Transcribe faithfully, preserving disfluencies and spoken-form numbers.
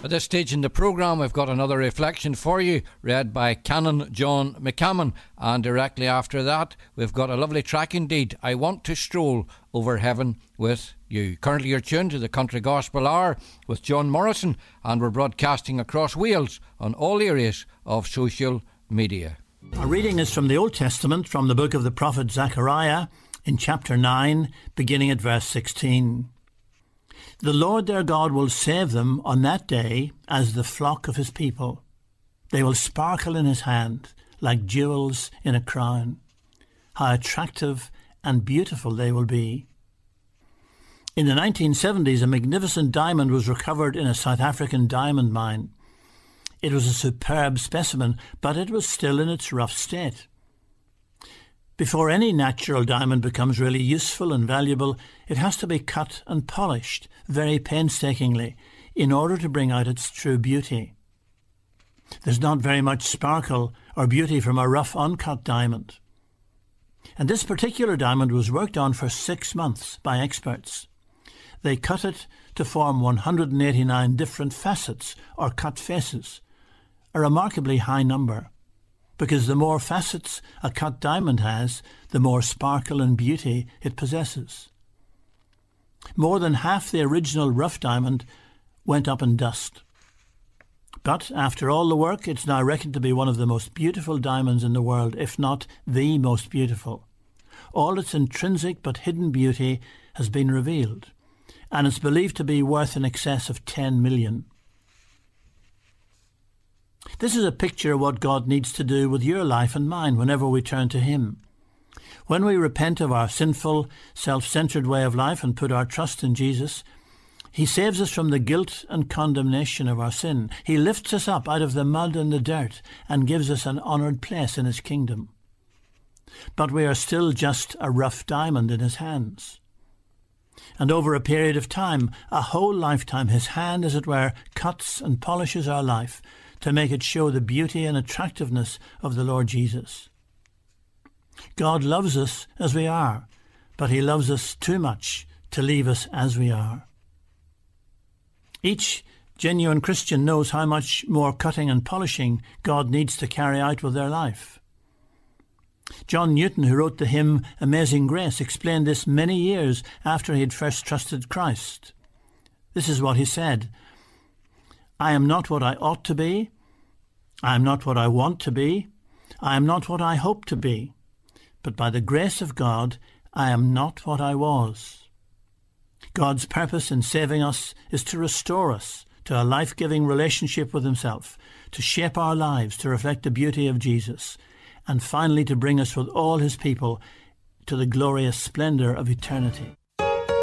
At this stage in the programme, we've got another reflection for you, read by Canon John McCammon, and directly after that, we've got a lovely track indeed, I Want to Stroll Over Heaven with You. Currently you're tuned to the Country Gospel Hour with John Morrison, and we're broadcasting across Wales on all areas of social media. Our reading is from the Old Testament, from the book of the prophet Zechariah, in chapter nine, beginning at verse sixteen. The Lord their God will save them on that day as the flock of his people. They will sparkle in his hand like jewels in a crown. How attractive and beautiful they will be. In the nineteen seventies, a magnificent diamond was recovered in a South African diamond mine. It was a superb specimen, but it was still in its rough state. Before any natural diamond becomes really useful and valuable, it has to be cut and polished very painstakingly in order to bring out its true beauty. There's not very much sparkle or beauty from a rough uncut diamond. And this particular diamond was worked on for six months by experts. They cut it to form one hundred eighty-nine different facets or cut faces, a remarkably high number, because the more facets a cut diamond has, the more sparkle and beauty it possesses. More than half the original rough diamond went up in dust. But after all the work, it's now reckoned to be one of the most beautiful diamonds in the world, if not the most beautiful. All its intrinsic but hidden beauty has been revealed, and it's believed to be worth in excess of ten million. This is a picture of what God needs to do with your life and mine whenever we turn to him. When we repent of our sinful, self-centered way of life and put our trust in Jesus, he saves us from the guilt and condemnation of our sin. He lifts us up out of the mud and the dirt and gives us an honoured place in his kingdom. But we are still just a rough diamond in his hands. And over a period of time, a whole lifetime, his hand, as it were, cuts and polishes our life to make it show the beauty and attractiveness of the Lord Jesus. God loves us as we are, but he loves us too much to leave us as we are. Each genuine Christian knows how much more cutting and polishing God needs to carry out with their life. John Newton, who wrote the hymn Amazing Grace, explained this many years after he had first trusted Christ. This is what he said: I am not what I ought to be. I am not what I want to be. I am not what I hope to be. But by the grace of God, I am not what I was. God's purpose in saving us is to restore us to a life-giving relationship with himself, to shape our lives to reflect the beauty of Jesus, and finally to bring us with all his people to the glorious splendour of eternity.